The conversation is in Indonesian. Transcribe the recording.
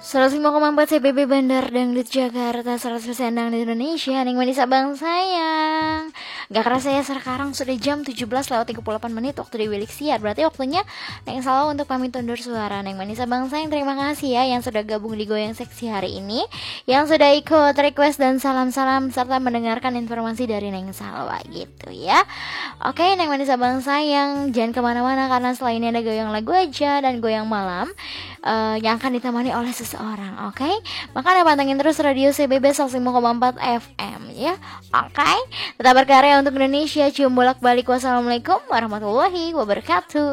105,4 CBB Bandar Dangdut Jakarta, 100% Dangdut Indonesia. Neng manis abang sayang. Gak kerasa ya sekarang sudah jam 17:38 waktu di Wilik Siar. Berarti waktunya Neng selalu untuk pamit undur suara. Neng manis abang sayang, terima kasih ya yang sudah gabung di Goyang Seksi hari ini, yang sudah ikut request dan salam-salam serta mendengarkan informasi dari Neng Salwa gitu ya. Oke, Neng manis abang sayang, jangan kemana-mana karena selain ini ada goyang lagu aja dan goyang malam yang akan ditemani oleh seseorang. Oke, makanya pantengin terus radio CBB 105,4 FM ya. Oke, tetap berkarya untuk Indonesia. Cium bolak balik. Wassalamualaikum warahmatullahi wabarakatuh.